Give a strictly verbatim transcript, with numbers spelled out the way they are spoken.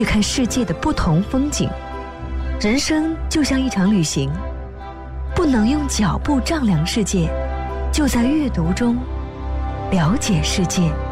去看世界的不同风景。人生就像一场旅行，不能用脚步丈量世界，就在阅读中了解世界。